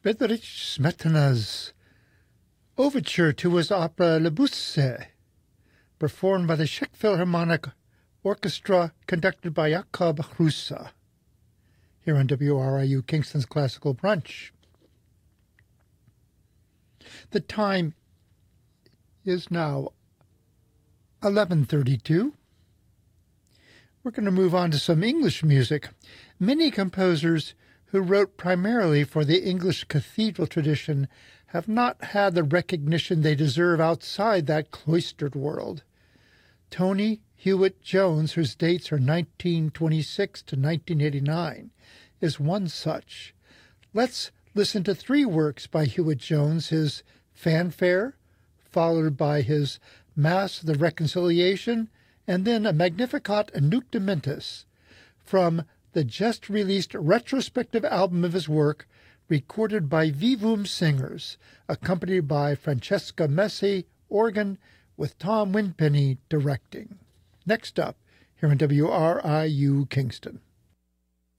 Friedrich Smetana's overture to his opera Le Bousse, performed by the Czech Philharmonic Orchestra, conducted by Jakub Hrusa, here on WRIU Kingston's Classical Brunch. The time is now 11:32. We're going to move on to some English music. Many composers who wrote primarily for the English cathedral tradition have not had the recognition they deserve outside that cloistered world. Tony Hewitt Jones, whose dates are 1926 to 1989, is one such. Let's listen to three works by Hewitt Jones: his Fanfare, followed by his Mass of the Reconciliation, and then a Magnificat Nunc from the just-released retrospective album of his work, recorded by Vivum Singers, accompanied by Francesca Messi, organ, with Tom Winpenny directing. Next up, here on WRIU Kingston.